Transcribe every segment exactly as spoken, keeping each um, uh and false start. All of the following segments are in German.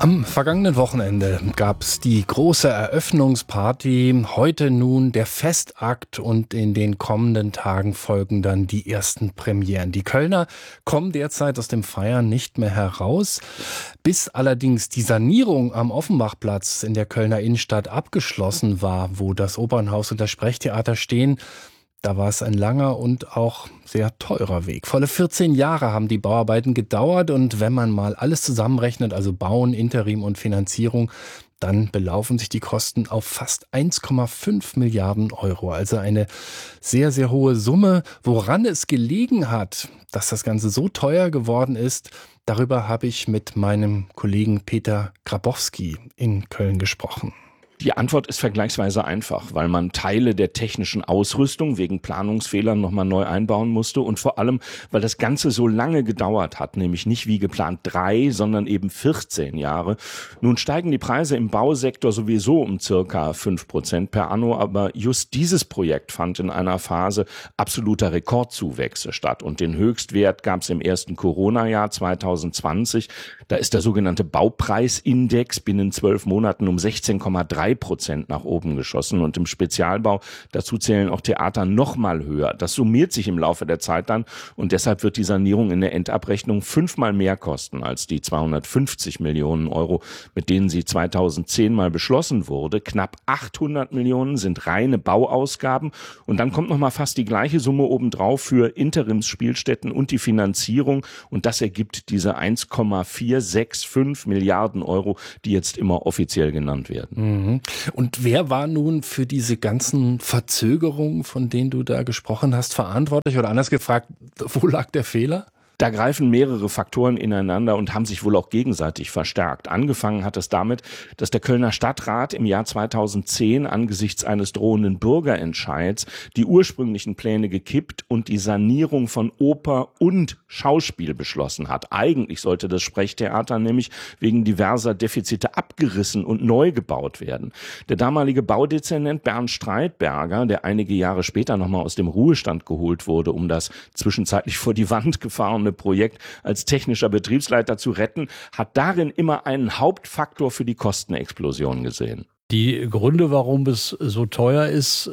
Am vergangenen Wochenende gab es die große Eröffnungsparty, heute nun der Festakt und in den kommenden Tagen folgen dann die ersten Premieren. Die Kölner kommen derzeit aus dem Feiern nicht mehr heraus. Bis allerdings die Sanierung am Offenbachplatz in der Kölner Innenstadt abgeschlossen war, wo das Opernhaus und das Sprechtheater stehen, da war es ein langer und auch sehr teurer Weg. Volle vierzehn Jahre haben die Bauarbeiten gedauert und wenn man mal alles zusammenrechnet, also Bauen, Interim und Finanzierung, dann belaufen sich die Kosten auf fast eins Komma fünf Milliarden Euro. Also eine sehr, sehr hohe Summe. Woran es gelegen hat, dass das Ganze so teuer geworden ist, darüber habe ich mit meinem Kollegen Peter Grabowski in Köln gesprochen. Die Antwort ist vergleichsweise einfach, weil man Teile der technischen Ausrüstung wegen Planungsfehlern nochmal neu einbauen musste und vor allem, weil das Ganze so lange gedauert hat, nämlich nicht wie geplant drei, sondern eben vierzehn Jahre. Nun steigen die Preise im Bausektor sowieso um circa fünf Prozent per anno, aber just dieses Projekt fand in einer Phase absoluter Rekordzuwächse statt und den Höchstwert gab es im ersten Corona-Jahr zwanzig zwanzig. Da ist der sogenannte Baupreisindex binnen zwölf Monaten um sechzehn Komma drei Prozent nach oben geschossen und im Spezialbau, dazu zählen auch Theater, noch mal höher. Das summiert sich im Laufe der Zeit dann und deshalb wird die Sanierung in der Endabrechnung fünfmal mehr kosten als die zweihundertfünfzig Millionen Euro, mit denen sie zweitausendzehn mal beschlossen wurde. Knapp achthundert Millionen sind reine Bauausgaben und dann kommt noch mal fast die gleiche Summe obendrauf für Interimsspielstätten und die Finanzierung und das ergibt diese eins Komma vierhundertfünfundsechzig Milliarden Euro, die jetzt immer offiziell genannt werden. Mhm. Und wer war nun für diese ganzen Verzögerungen, von denen du da gesprochen hast, verantwortlich? Oder anders gefragt, wo lag der Fehler? Da greifen mehrere Faktoren ineinander und haben sich wohl auch gegenseitig verstärkt. Angefangen hat es damit, dass der Kölner Stadtrat im Jahr zweitausendzehn angesichts eines drohenden Bürgerentscheids die ursprünglichen Pläne gekippt und die Sanierung von Oper und Schauspiel beschlossen hat. Eigentlich sollte das Sprechtheater nämlich wegen diverser Defizite abgerissen und neu gebaut werden. Der damalige Baudezernent Bernd Streitberger, der einige Jahre später nochmal aus dem Ruhestand geholt wurde, um das zwischenzeitlich vor die Wand gefahrene Projekt als technischer Betriebsleiter zu retten, hat darin immer einen Hauptfaktor für die Kostenexplosion gesehen. Die Gründe, warum es so teuer ist,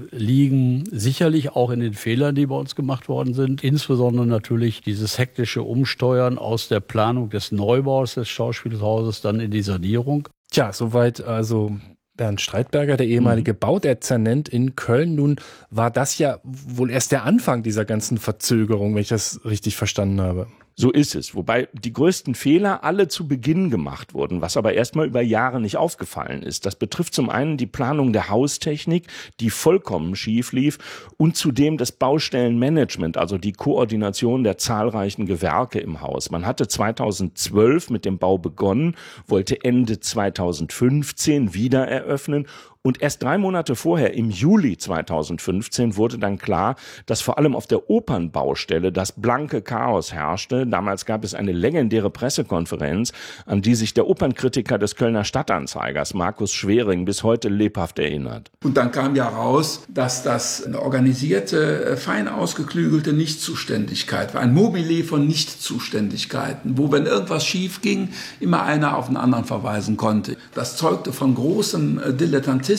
liegen sicherlich auch in den Fehlern, die bei uns gemacht worden sind. Insbesondere natürlich dieses hektische Umsteuern aus der Planung des Neubaus des Schauspielhauses dann in die Sanierung. Tja, soweit also Bernd Streitberger, der ehemalige Baudezernent in Köln. Nun war das ja wohl erst der Anfang dieser ganzen Verzögerung, wenn ich das richtig verstanden habe. So ist es, wobei die größten Fehler alle zu Beginn gemacht wurden, was aber erstmal über Jahre nicht aufgefallen ist. Das betrifft zum einen die Planung der Haustechnik, die vollkommen schief lief, und zudem das Baustellenmanagement, also die Koordination der zahlreichen Gewerke im Haus. Man hatte zweitausendzwölf mit dem Bau begonnen, wollte Ende zweitausendfünfzehn wieder eröffnen. Und erst drei Monate vorher, im Juli zweitausendfünfzehn, wurde dann klar, dass vor allem auf der Opernbaustelle das blanke Chaos herrschte. Damals gab es eine legendäre Pressekonferenz, an die sich der Opernkritiker des Kölner Stadtanzeigers, Markus Schwering, bis heute lebhaft erinnert. Und dann kam ja raus, dass das eine organisierte, fein ausgeklügelte Nichtzuständigkeit war. Ein Mobile von Nichtzuständigkeiten, wo, wenn irgendwas schief ging, immer einer auf den anderen verweisen konnte. Das zeugte von großem Dilettantismus.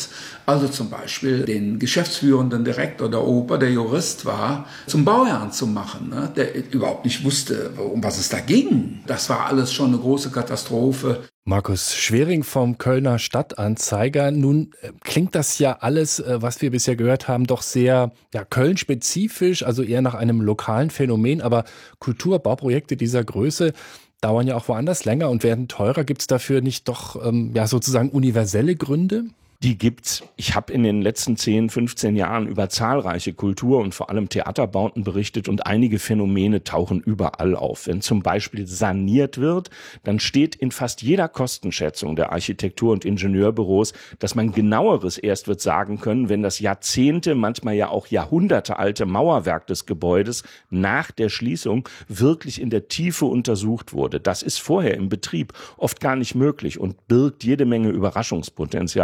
Also zum Beispiel den geschäftsführenden Direktor der Oper, der Jurist war, zum Bauherrn zu machen, ne? Der überhaupt nicht wusste, um was es da ging. Das war alles schon eine große Katastrophe. Markus Schwering vom Kölner Stadtanzeiger. Nun klingt das ja alles, was wir bisher gehört haben, doch sehr ja, Köln-spezifisch, also eher nach einem lokalen Phänomen. Aber Kulturbauprojekte dieser Größe dauern ja auch woanders länger und werden teurer. Gibt es dafür nicht doch ähm, ja sozusagen universelle Gründe? Die gibt's. Ich habe in den letzten zehn, fünfzehn Jahren über zahlreiche Kultur- und vor allem Theaterbauten berichtet und einige Phänomene tauchen überall auf. Wenn zum Beispiel saniert wird, dann steht in fast jeder Kostenschätzung der Architektur- und Ingenieurbüros, dass man genaueres erst wird sagen können, wenn das Jahrzehnte, manchmal ja auch Jahrhunderte alte Mauerwerk des Gebäudes nach der Schließung wirklich in der Tiefe untersucht wurde. Das ist vorher im Betrieb oft gar nicht möglich und birgt jede Menge Überraschungspotenzial.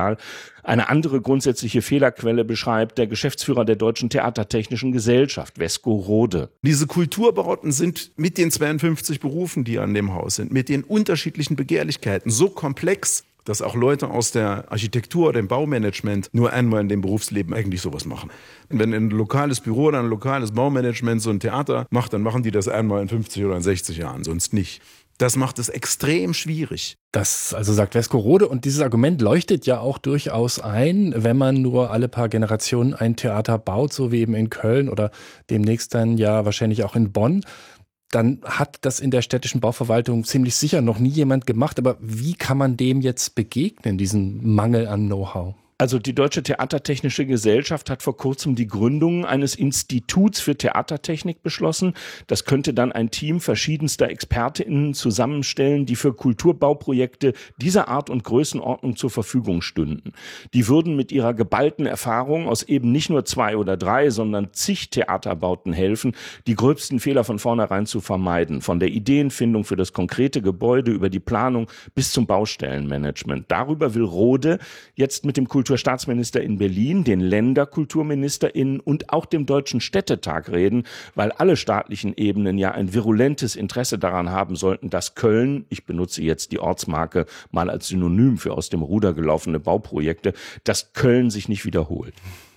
Eine andere grundsätzliche Fehlerquelle beschreibt der Geschäftsführer der Deutschen Theatertechnischen Gesellschaft, Vesco Rode. Diese Kulturbauten sind mit den zweiundfünfzig Berufen, die an dem Haus sind, mit den unterschiedlichen Begehrlichkeiten so komplex, dass auch Leute aus der Architektur oder dem Baumanagement nur einmal in dem Berufsleben eigentlich sowas machen. Wenn ein lokales Büro oder ein lokales Baumanagement so ein Theater macht, dann machen die das einmal in fünfzig oder in sechzig Jahren, sonst nicht. Das macht es extrem schwierig. Das also sagt Vesco Rode, und dieses Argument leuchtet ja auch durchaus ein, wenn man nur alle paar Generationen ein Theater baut, so wie eben in Köln oder demnächst dann ja wahrscheinlich auch in Bonn. Dann hat das in der städtischen Bauverwaltung ziemlich sicher noch nie jemand gemacht. Aber wie kann man dem jetzt begegnen, diesem Mangel an Know-how? Also die Deutsche Theatertechnische Gesellschaft hat vor kurzem die Gründung eines Instituts für Theatertechnik beschlossen. Das könnte dann ein Team verschiedenster ExpertInnen zusammenstellen, die für Kulturbauprojekte dieser Art und Größenordnung zur Verfügung stünden. Die würden mit ihrer geballten Erfahrung aus eben nicht nur zwei oder drei, sondern zig Theaterbauten helfen, die gröbsten Fehler von vornherein zu vermeiden. Von der Ideenfindung für das konkrete Gebäude über die Planung bis zum Baustellenmanagement. Darüber will Rode jetzt mit dem Kulturstaatsminister in Berlin, den LänderkulturministerInnen und auch dem Deutschen Städtetag reden, weil alle staatlichen Ebenen ja ein virulentes Interesse daran haben sollten, dass Köln, ich benutze jetzt die Ortsmarke mal als Synonym für aus dem Ruder gelaufene Bauprojekte, dass Köln sich nicht wiederholt.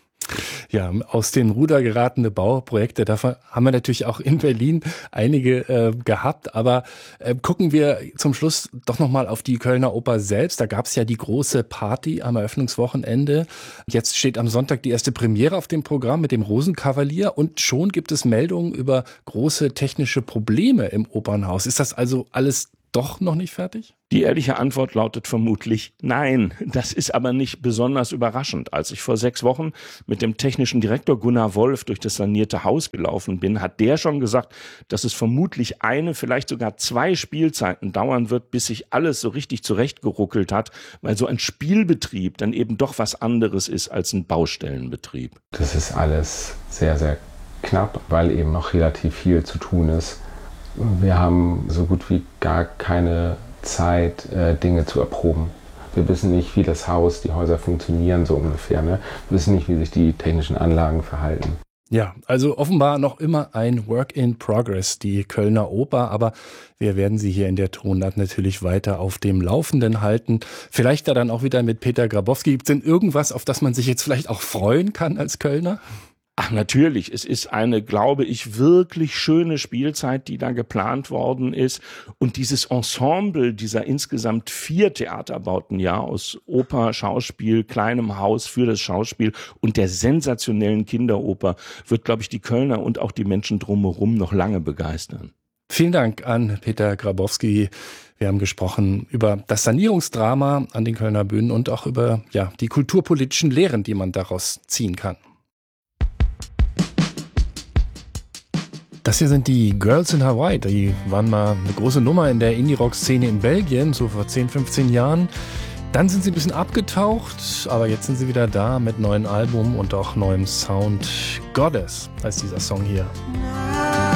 Ja, aus dem Ruder geratene Bauprojekte, davon haben wir natürlich auch in Berlin einige äh, gehabt, aber äh, gucken wir zum Schluss doch nochmal auf die Kölner Oper selbst. Da gab es ja die große Party am Eröffnungswochenende. Jetzt steht am Sonntag die erste Premiere auf dem Programm mit dem Rosenkavalier, und schon gibt es Meldungen über große technische Probleme im Opernhaus. Ist das also alles doch noch nicht fertig? Die ehrliche Antwort lautet vermutlich nein. Das ist aber nicht besonders überraschend. Als ich vor sechs Wochen mit dem technischen Direktor Gunnar Wolf durch das sanierte Haus gelaufen bin, hat der schon gesagt, dass es vermutlich eine, vielleicht sogar zwei Spielzeiten dauern wird, bis sich alles so richtig zurechtgeruckelt hat, weil so ein Spielbetrieb dann eben doch was anderes ist als ein Baustellenbetrieb. Das ist alles sehr, sehr knapp, weil eben noch relativ viel zu tun ist. Wir haben so gut wie gar keine Zeit, Dinge zu erproben. Wir wissen nicht, wie das Haus, die Häuser funktionieren so ungefähr. Ne? Wir wissen nicht, wie sich die technischen Anlagen verhalten. Ja, also offenbar noch immer ein Work in Progress, die Kölner Oper. Aber wir werden Sie hier in der Tonart natürlich weiter auf dem Laufenden halten. Vielleicht da dann auch wieder mit Peter Grabowski. Gibt es denn irgendwas, auf das man sich jetzt vielleicht auch freuen kann als Kölner? Ach, natürlich. Es ist eine, glaube ich, wirklich schöne Spielzeit, die da geplant worden ist. Und dieses Ensemble dieser insgesamt vier Theaterbauten, ja, aus Oper, Schauspiel, kleinem Haus für das Schauspiel und der sensationellen Kinderoper, wird, glaube ich, die Kölner und auch die Menschen drumherum noch lange begeistern. Vielen Dank an Peter Grabowski. Wir haben gesprochen über das Sanierungsdrama an den Kölner Bühnen und auch über, ja, die kulturpolitischen Lehren, die man daraus ziehen kann. Das hier sind die Girls in Hawaii. Die waren mal eine große Nummer in der Indie-Rock-Szene in Belgien, so vor zehn, fünfzehn Jahren. Dann sind sie ein bisschen abgetaucht, aber jetzt sind sie wieder da mit neuen Album und auch neuem Sound. Goddess heißt dieser Song hier.